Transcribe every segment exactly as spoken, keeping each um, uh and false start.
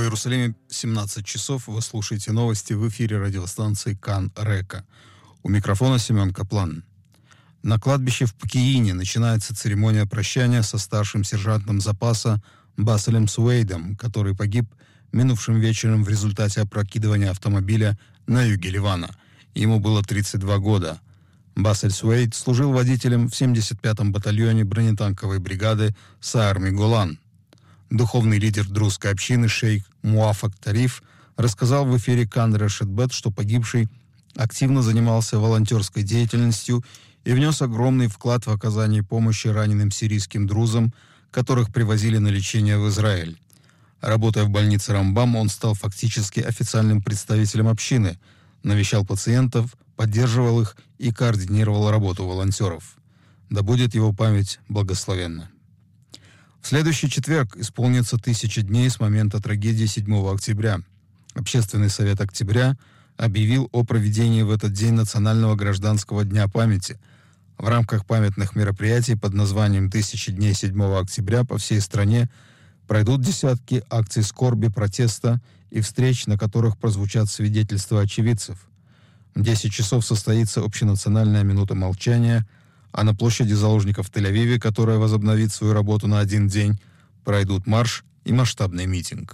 Иерусалиме семнадцать часов. Вы слушаете новости в эфире радиостанции Кан Река. У микрофона Семен Каплан. На кладбище в Пкиине начинается церемония прощания со старшим сержантом запаса Басселем Суэйдом, который погиб минувшим вечером в результате опрокидывания автомобиля на юге Ливана. Ему было тридцать два года. Бассель Суэйд служил водителем в семьдесят пятом батальоне бронетанковой бригады Саарми Голан. Духовный лидер друзской общины шейх Муафак Тариф рассказал в эфире Кан Решетбет, что погибший активно занимался волонтерской деятельностью и внес огромный вклад в оказание помощи раненым сирийским друзам, которых привозили на лечение в Израиль. Работая в больнице Рамбам, он стал фактически официальным представителем общины, навещал пациентов, поддерживал их и координировал работу волонтеров. Да будет его память благословенна. В следующий четверг исполнится тысяча дней с момента трагедии седьмого октября. Общественный совет октября объявил о проведении в этот день Национального гражданского дня памяти. В рамках памятных мероприятий под названием «Тысяча дней седьмого октября» по всей стране пройдут десятки акций скорби, протеста и встреч, на которых прозвучат свидетельства очевидцев. В десять часов состоится общенациональная минута молчания, а на площади заложников в Тель-Авиве, которая возобновит свою работу на один день, пройдут марш и масштабный митинг.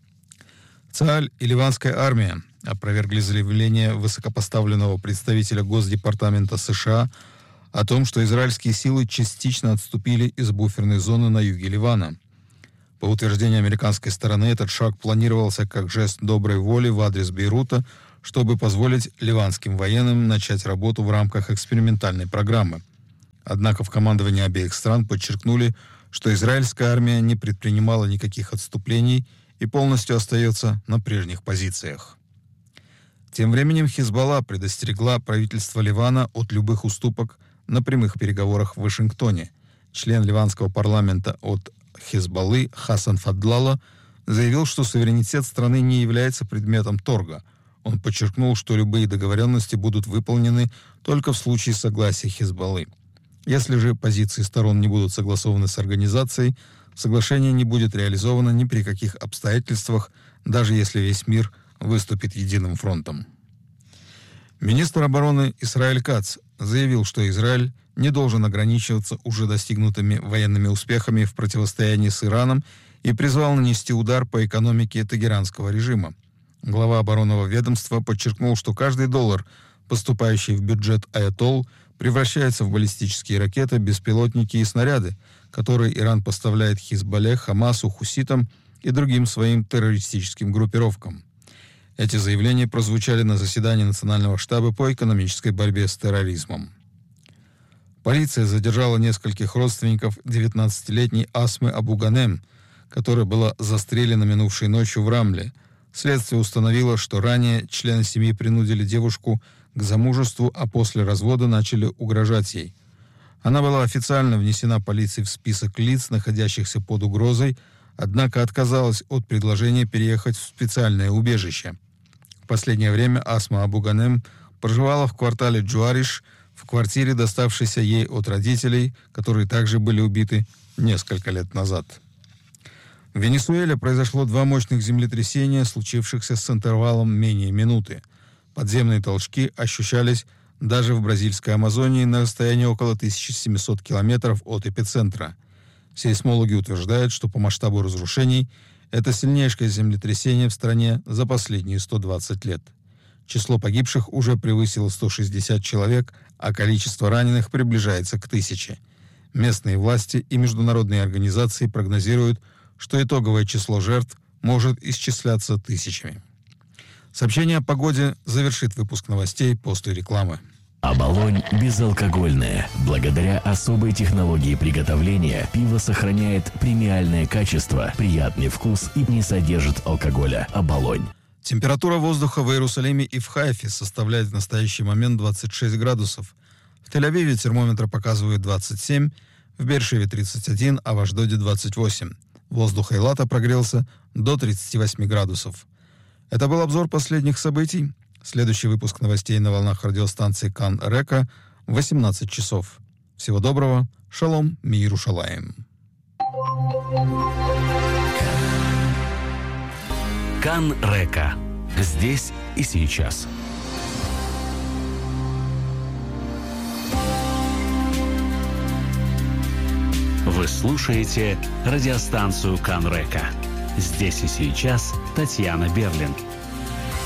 ЦААЛЬ и ливанская армия опровергли заявление высокопоставленного представителя Госдепартамента США о том, что израильские силы частично отступили из буферной зоны на юге Ливана. По утверждению американской стороны, этот шаг планировался как жест доброй воли в адрес Бейрута, чтобы позволить ливанским военным начать работу в рамках экспериментальной программы. Однако в командовании обеих стран подчеркнули, что израильская армия не предпринимала никаких отступлений и полностью остается на прежних позициях. Тем временем Хизбалла предостерегла правительство Ливана от любых уступок на прямых переговорах в Вашингтоне. Член ливанского парламента от Хизбаллы Хасан Фадлала заявил, что суверенитет страны не является предметом торга. Он подчеркнул, что любые договоренности будут выполнены только в случае согласия Хизбаллы. Если же позиции сторон не будут согласованы с организацией, соглашение не будет реализовано ни при каких обстоятельствах, даже если весь мир выступит единым фронтом. Министр обороны Исраэль Кац заявил, что Израиль не должен ограничиваться уже достигнутыми военными успехами в противостоянии с Ираном и призвал нанести удар по экономике тегеранского режима. Глава оборонного ведомства подчеркнул, что каждый доллар, поступающий в бюджет Аятолл, превращается в баллистические ракеты, беспилотники и снаряды, которые Иран поставляет Хизбалле, Хамасу, хуситам и другим своим террористическим группировкам. Эти заявления прозвучали на заседании Национального штаба по экономической борьбе с терроризмом. Полиция задержала нескольких родственников девятнадцатилетней Асмы Абу-Ганем, которая была застрелена минувшей ночью в Рамле. Следствие установило, что ранее члены семьи принудили девушку к замужеству, а после развода начали угрожать ей. Она была официально внесена полицией в список лиц, находящихся под угрозой, однако отказалась от предложения переехать в специальное убежище. В последнее время Асма Абу-Ганем проживала в квартале Джуариш, в квартире, доставшейся ей от родителей, которые также были убиты несколько лет назад. В Венесуэле произошло два мощных землетрясения, случившихся с интервалом менее минуты. Подземные толчки ощущались даже в бразильской Амазонии на расстоянии около тысяча семьсот километров от эпицентра. Сейсмологи утверждают, что по масштабу разрушений это сильнейшее землетрясение в стране за последние сто двадцать лет. Число погибших уже превысило сто шестьдесят человек, а количество раненых приближается к тысяче. Местные власти и международные организации прогнозируют, что итоговое число жертв может исчисляться тысячами. Сообщение о погоде завершит выпуск новостей после рекламы. Оболонь безалкогольное. Благодаря особой технологии приготовления пиво сохраняет премиальное качество, приятный вкус и не содержит алкоголя. Оболонь. Температура воздуха в Иерусалиме и в Хайфе составляет в настоящий момент двадцать шесть градусов. В Тель-Авиве термометр показывает двадцать семь, в Бершеве тридцать один, а в Ашдоде двадцать восемь. Воздух Эйлата прогрелся до тридцати восьми градусов. Это был обзор последних событий. Следующий выпуск новостей на волнах радиостанции Кан Река в восемнадцать часов. Всего доброго. Шалом, мир Ушалаем. Кан-Река. Здесь и сейчас. Вы слушаете радиостанцию Кан-Река. Здесь и сейчас Татьяна Берлин.